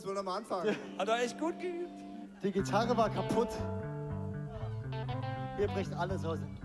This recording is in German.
müssen wir nochmal anfangen. Hat er echt gut geübt. Die Gitarre war kaputt. Hier bricht alles aus.